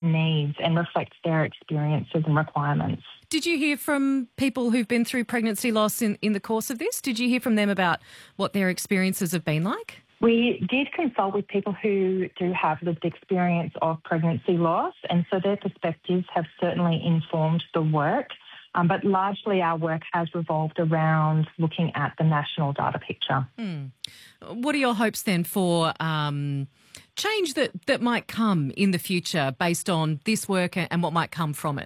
needs and reflects their experiences and requirements. Did you hear from people who've been through pregnancy loss in the course of this? Did you hear from them about what their experiences have been like? We did consult with people who do have lived experience of pregnancy loss, and so their perspectives have certainly informed the work. But largely our work has revolved around looking at the national data picture. What are your hopes then for change that might come in the future based on this work and what might come from it?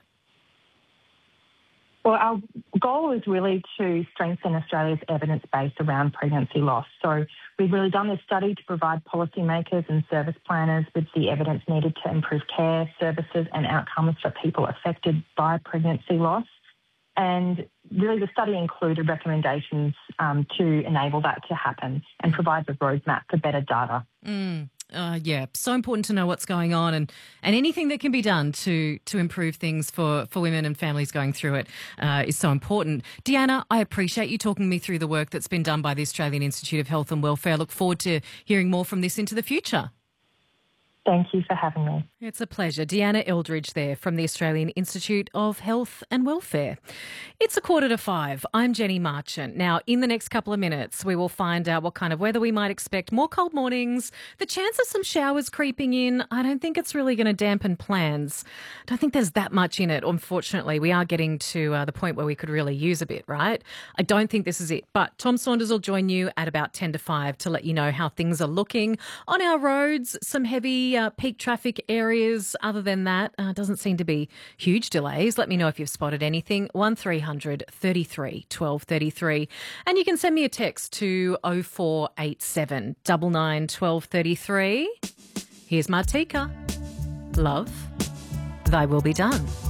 Well, our goal is really to strengthen Australia's evidence base around pregnancy loss. So we've really done this study to provide policymakers and service planners with the evidence needed to improve care, services and outcomes for people affected by pregnancy loss. And really the study included recommendations to enable that to happen and provides a roadmap for better data. Yeah, so important to know what's going on and anything that can be done to improve things for women and families going through it is so important. Deanna, I appreciate you talking me through the work that's been done by the Australian Institute of Health and Welfare. I look forward to hearing more from this into the future. Thank you for having me. It's a pleasure. Deanna Eldridge there from the Australian Institute of Health and Welfare. It's 4:45. I'm Jenny Marchant. Now, in the next couple of minutes, we will find out what kind of weather we might expect. More cold mornings, the chance of some showers creeping in. I don't think it's really going to dampen plans. I don't think there's that much in it. Unfortunately, we are getting to the point where we could really use a bit, right? I don't think this is it. But Tom Saunders will join you at about 10 to 5 to let you know how things are looking on our roads. Some heavy peak traffic areas. Other than that, doesn't seem to be huge delays. Let me know if you've spotted anything. 1300 33 1233. And you can send me a text to 0487 99 1233. Here's Martika. Love, thy will be done.